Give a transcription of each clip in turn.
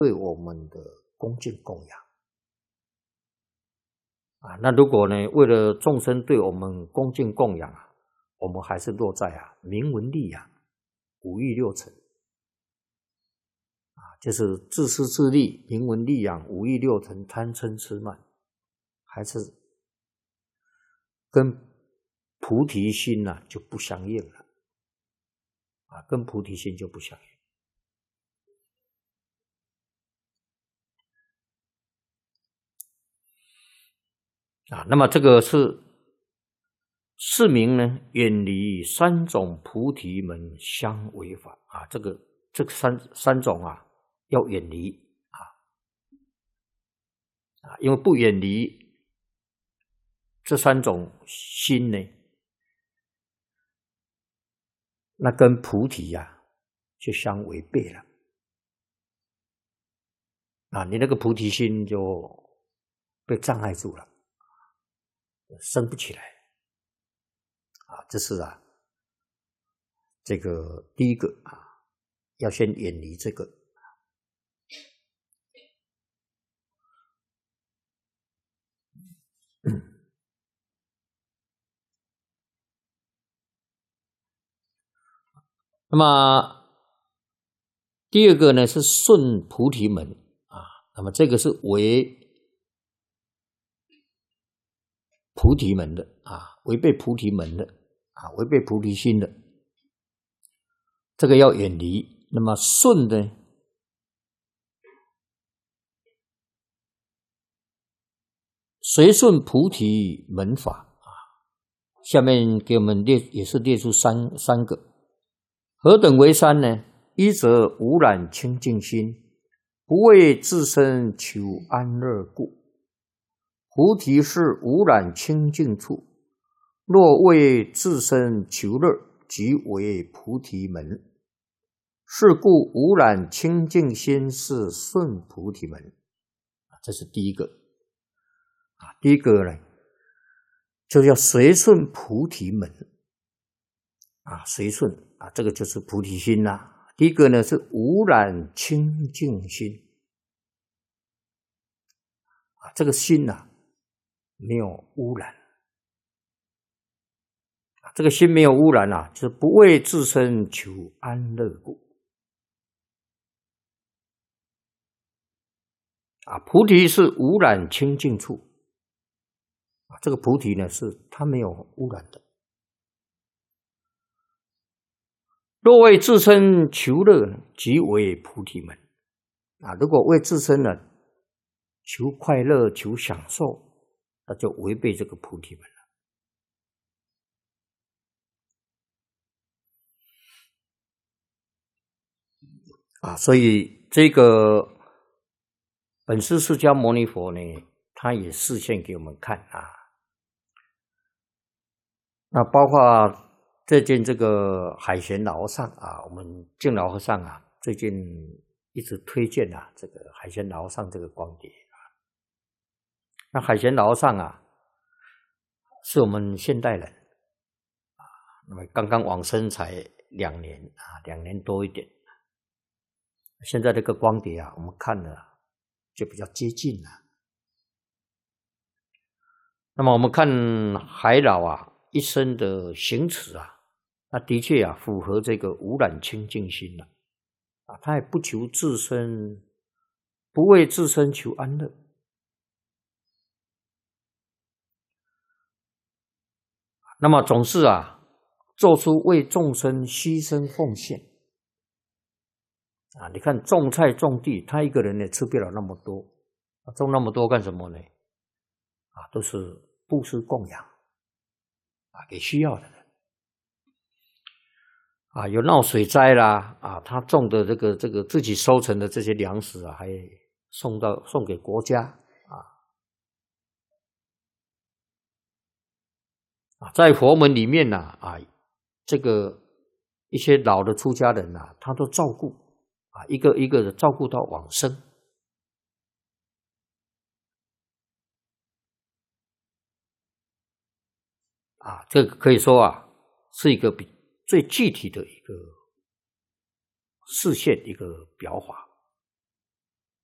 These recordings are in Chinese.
对我们的恭敬供养啊。那如果呢，为了众生对我们恭敬供养啊，我们还是落在名闻利养、五欲六尘啊，就是自私自利、名闻利养、五欲六尘、贪嗔痴慢，还是跟菩提心就不相应了啊，跟菩提心就不相应。那么这个是是名呢，远离三种菩提门相违法啊。这个三种要远离因为不远离这三种心呢，那跟菩提就相违背了你那个菩提心就被障碍住了。升不起来这是这个第一个要先远离这个。那么第二个呢是顺菩提门那么这个是违菩提门的违背菩提门的违背菩提心的，这个要远离。那么顺呢，随顺菩提门法下面给我们也是列出三个。何等为三呢？一则无染清净心，不为自身求安乐故。菩提是无染清净处，若为自身求乐，即为菩提门。是故无染清净心是顺菩提门这是第一个第一个呢，就要随顺菩提门随顺这个就是菩提心第一个呢是无染清净心这个心没有污染这个心没有污染就是不为自身求安乐故菩提是无染清净处这个菩提呢是它没有污染的。若为自身求乐，即为菩提门如果为自身求快乐、求享受，那就违背这个菩提门了所以这个本师释迦牟尼佛呢，他也示现给我们看那包括最近这个海贤老和尚我们净老和尚最近一直推荐这个海贤老和尚这个光碟那海贤老和尚是我们现代人那么刚刚往生才2年2年多一点。现在这个光碟我们看了就比较接近了。那么我们看海老一生的行持那的确符合这个无染清净心他也不求自身，不为自身求安乐那么总是做出为众生牺牲奉献你看种菜种地，他一个人也吃不了那么多种那么多干什么呢都是布施供养给需要的人有闹水灾啦他种的这个自己收成的这些粮食还送给国家在佛门里面这个一些老的出家人他都照顾一个一个的照顾到往生这个可以说是一个最具体的一个示现一个表法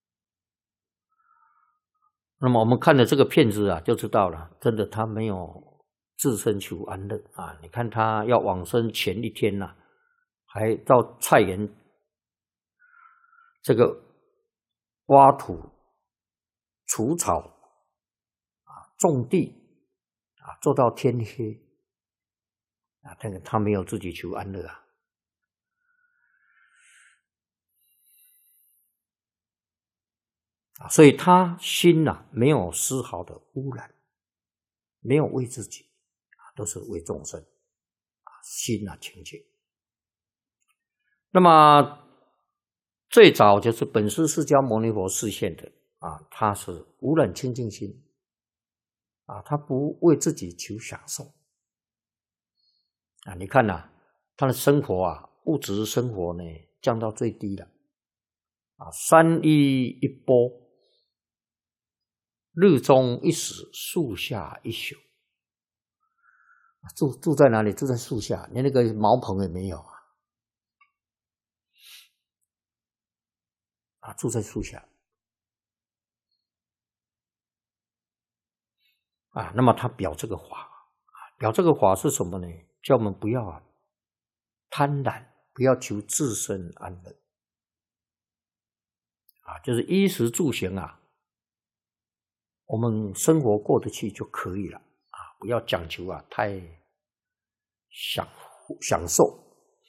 那么我们看了这个片子啊，就知道了，真的他没有自身求安乐啊！你看他要往生前一天呐，还到菜园这个挖土、除草啊、种地啊，做到天黑啊，但是他没有自己求安乐啊。所以他心没有丝毫的污染，没有为自己都是为众生心清净。那么最早就是本师释迦牟尼佛示现的他是无染清净心他不为自己求享受你看他的生活物质生活呢降到最低了3衣1钵，日中1食，树下1宿。住在哪里？住在树下，连那个茅棚也没有住在树下那么他表这个法表这个法是什么呢？叫我们不要贪婪，不要求自身安乐就是衣食住行我们生活过得去就可以了不要讲求太享受。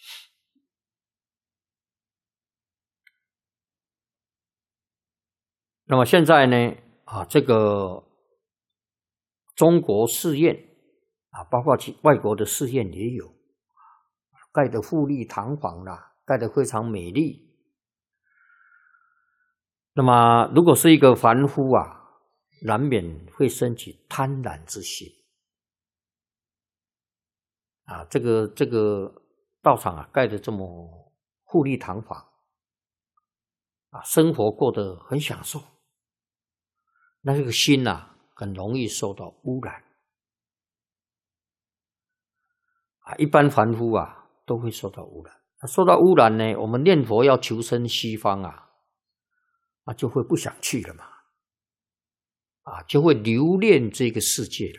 那么现在呢这个中国寺院包括外国的寺院也有盖得富丽堂皇盖得非常美丽。那么如果是一个凡夫难免会升起贪婪之心这个道场盖得这么富丽堂皇生活过得很享受，那这个心很容易受到污染一般凡夫都会受到污染。受到污染呢，我们念佛要求生西方就会不想去了嘛就会留恋这个世界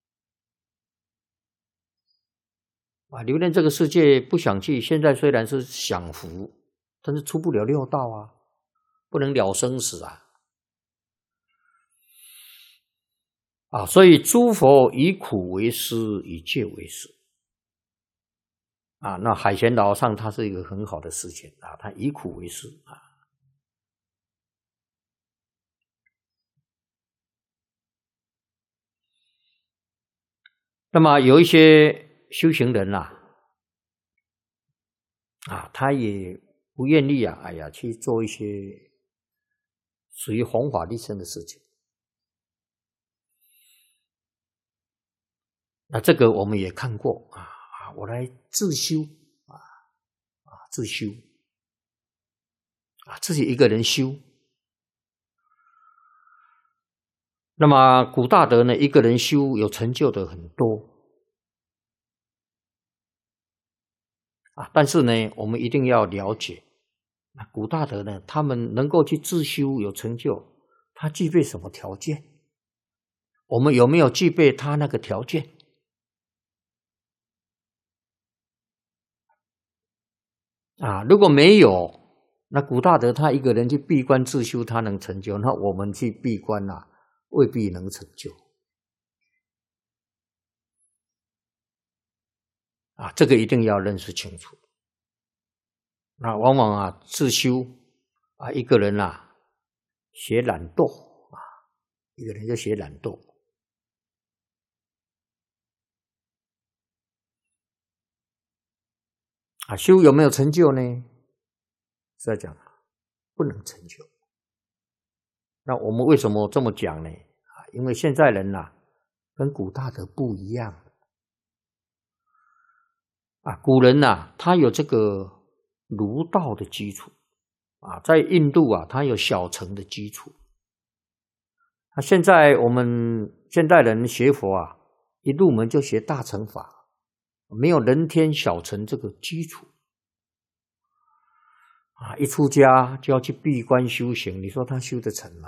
了留恋这个世界不想去。现在虽然是享福，但是出不了六道不能了生死所以诸佛以苦为师，以戒为师那海贤老和尚他是一个很好的事情他以苦为师那么有一些修行人他也不愿意去做一些属于弘法利生的事情。那这个我们也看过我来自修自修自己一个人修。那么古大德呢，一个人修有成就的很多但是呢，我们一定要了解古大德呢，他们能够去自修有成就，他具备什么条件？我们有没有具备他那个条件？如果没有，那古大德他一个人去闭关自修，他能成就，那我们去闭关未必能成就这个一定要认识清楚。那往往自修一个人学懒惰一个人就学懒惰修有没有成就呢？是在讲不能成就。那我们为什么这么讲呢？因为现在人跟古大德不一样古人他有这个儒道的基础在印度他有小乘的基础现在我们现代人学佛一入门就学大乘法，没有人天小乘这个基础一出家就要去闭关修行，你说他修得成吗？